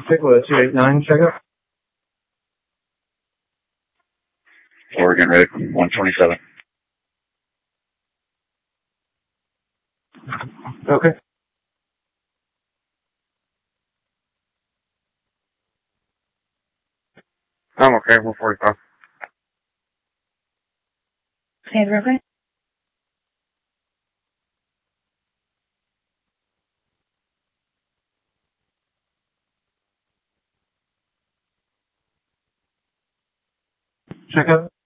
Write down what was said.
Nicola 289, check out. Oregon Road, 127. Okay. I'm okay, 145. Stand reference. Check out.